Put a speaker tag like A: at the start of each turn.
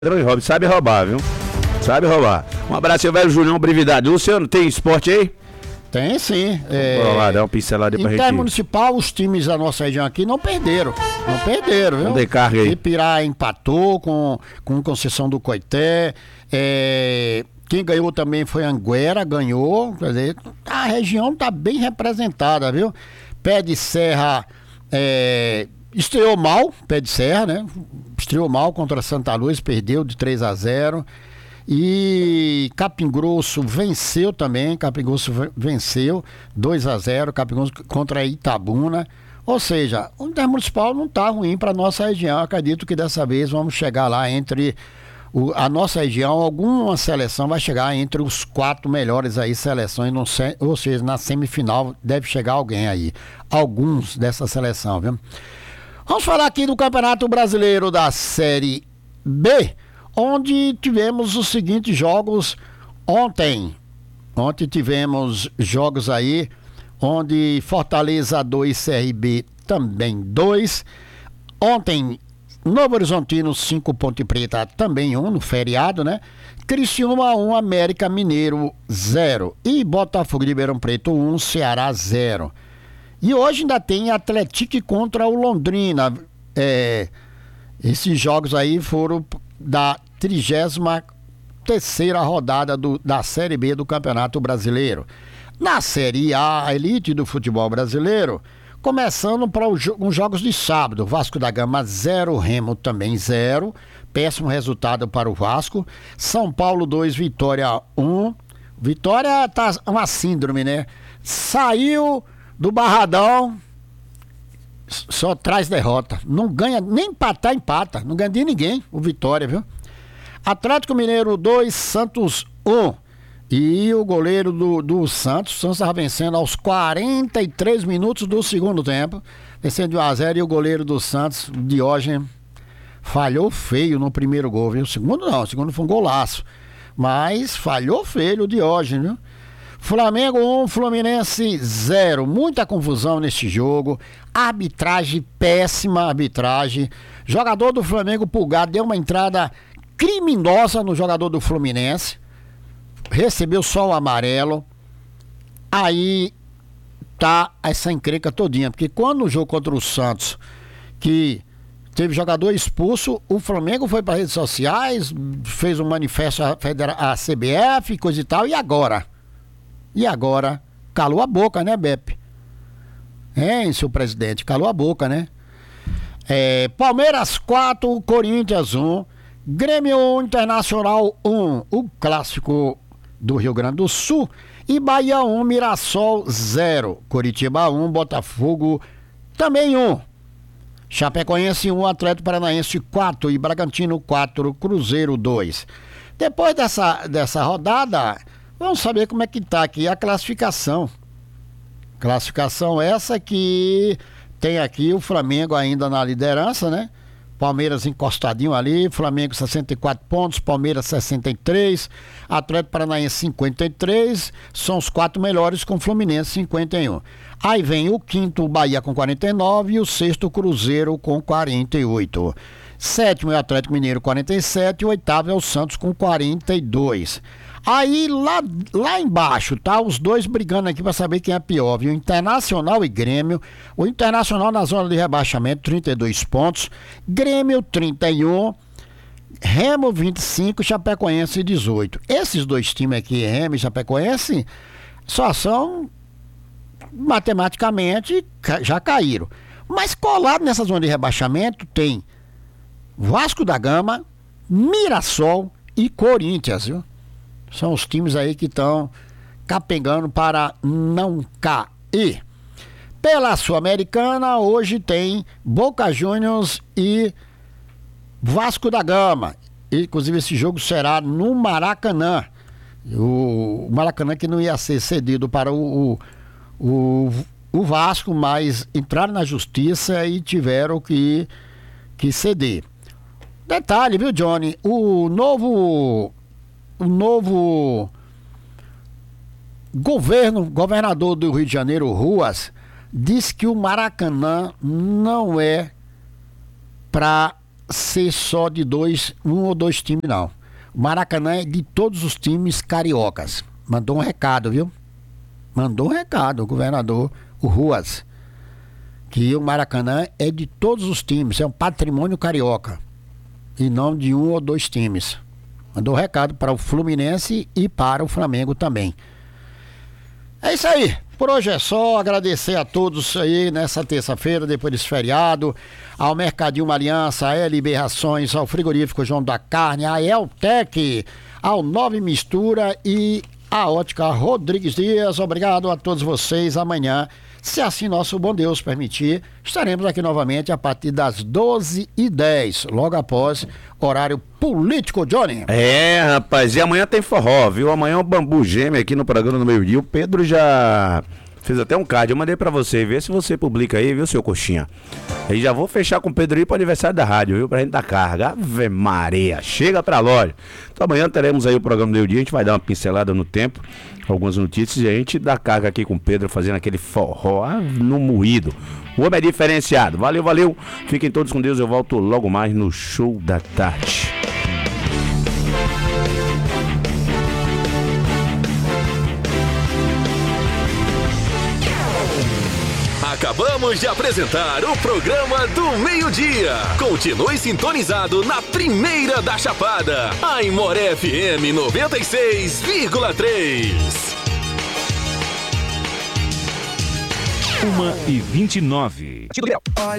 A: Pedrão Robin sabe roubar, viu? Sabe roubar. Um abraço aí, velho Julião, brevidade. Luciano, tem esporte aí?
B: Tem sim.
A: Vamos lá, dá uma pincelada aí pra gente.
B: Intermunicipal, os times da nossa região aqui não perderam. Não perderam, viu?
A: Não tem carga aí.
B: Ipirá empatou com Conceição do Coité. Quem ganhou também foi Anguera, ganhou. Quer dizer, a região tá bem representada, viu? Pé de Serra estreou mal, Pé de Serra, né? Estreou mal contra Santa Luz, perdeu de 3-0. E Capim Grosso venceu também, Capim Grosso venceu 2-0, Capim Grosso contra Itabuna. Ou seja, o Intermunicipal não está ruim para nossa região. Eu acredito que dessa vez vamos chegar lá entre a nossa região, alguma seleção vai chegar entre os 4 melhores aí seleções, ou seja, na semifinal deve chegar alguém aí, alguns dessa seleção, viu? Vamos falar aqui do Campeonato Brasileiro da Série B, onde tivemos os seguintes jogos ontem. Ontem tivemos jogos aí, onde Fortaleza 2, CRB também 2. Ontem, Novo Horizontino 5, Ponte Preta também 1, no feriado, né? Criciúma 1, América Mineiro 0. E Botafogo de Ribeirão Preto 1, Ceará 0. E hoje ainda tem Atlético contra o Londrina. Esses jogos aí foram da 33ª rodada da Série B do Campeonato Brasileiro. Na Série A, a elite do futebol brasileiro, começando para os jogos de sábado. Vasco da Gama 0, Remo também 0. Péssimo resultado para o Vasco. São Paulo 2, Vitória 1. Vitória tá uma síndrome, né? Saiu do Barradão, só traz derrota. Não ganha, nem empatar, empata. Não ganha de ninguém, o Vitória, viu? Atlético Mineiro 2, Santos 1. E o goleiro do Santos, o Santos estava vencendo aos 43 minutos do segundo tempo, vencendo de 1-0, e o goleiro do Santos, Diógenes, falhou feio no primeiro gol, viu? O segundo não, o segundo foi um golaço, mas falhou feio o Diógenes, viu? Flamengo 1, Fluminense 0. Muita confusão nesse jogo. Arbitragem, péssima arbitragem. Jogador do Flamengo, Pulgar, deu uma entrada criminosa no jogador do Fluminense. Recebeu só o amarelo. Aí tá essa encrenca todinha. Porque quando o jogo contra o Santos, que teve jogador expulso, o Flamengo foi para redes sociais, fez um manifesto à CBF, coisa e tal. E agora? E agora, calou a boca, né, Beppe? Seu presidente, calou a boca, né? Palmeiras 4, Corinthians 1, Grêmio 1, Internacional 1, o clássico do Rio Grande do Sul, e Bahia 1, Mirassol 0, Coritiba 1, Botafogo também 1, Chapecoense 1, Atlético Paranaense 4 e Bragantino 4, Cruzeiro 2. Depois dessa rodada, vamos saber como é que tá aqui a classificação. Classificação essa que tem aqui o Flamengo ainda na liderança, né? Palmeiras encostadinho ali, Flamengo 64 pontos, Palmeiras 63, Atlético Paranaense 53, são os 4 melhores com Fluminense 51. Aí vem o quinto, o Bahia com 49 e o sexto, o Cruzeiro com 48. Sétimo é o Atlético Mineiro 47 e o oitavo é o Santos com 42. Aí lá embaixo, tá? Os dois brigando aqui para saber quem é pior, viu? Internacional e Grêmio. O Internacional na zona de rebaixamento, 32 pontos. Grêmio, 31. Remo, 25. Chapecoense, 18. Esses dois times aqui, Remo e Chapecoense, só são, matematicamente, já caíram. Mas colado nessa zona de rebaixamento tem Vasco da Gama, Mirassol e Corinthians, viu? São os times aí que estão capengando para não cair. Pela Sul-Americana, hoje tem Boca Juniors e Vasco da Gama. Inclusive, esse jogo será no Maracanã. O Maracanã que não ia ser cedido para o Vasco, mas entraram na justiça e tiveram que ceder. Detalhe, viu, Johnny? O novo governador do Rio de Janeiro, Ruas, diz que o Maracanã não é para ser só de um ou dois times, não. O Maracanã é de todos os times cariocas. Mandou um recado, viu? Mandou um recado, o governador, o Ruas, que o Maracanã é de todos os times, é um patrimônio carioca, e não de um ou dois times. Mandou um recado para o Fluminense e para o Flamengo também. É isso aí. Por hoje é só, agradecer a todos aí nessa terça-feira, depois desse feriado, ao Mercadinho Uma Aliança, a LB Rações, ao Frigorífico João da Carne, a Eltec, ao Nove Mistura e a Ótica Rodrigues Dias. Obrigado a todos vocês. Amanhã, se assim nosso bom Deus permitir, estaremos aqui novamente a partir das 12h10, logo após horário político, Johnny.
A: É, rapaz, e amanhã tem forró, viu? Amanhã o Bambu Gêmeo aqui no programa do meio-dia. O Pedro já fez até um card, eu mandei pra você, vê se você publica aí, viu, seu coxinha? Aí já vou fechar com o Pedro aí pro aniversário da rádio, viu? Pra gente dar carga. Ave Maria, chega pra loja. Então amanhã teremos aí o programa do meio-dia, a gente vai dar uma pincelada no tempo, algumas notícias, e a gente dá carga aqui com o Pedro, fazendo aquele forró no moído. O homem é diferenciado. Valeu, valeu. Fiquem todos com Deus, eu volto logo mais no Show da Tarde.
C: Acabamos de apresentar o programa do meio-dia. Continue sintonizado na primeira da Chapada, a Imoré FM 96,3.
D: 1h29.
E: Olha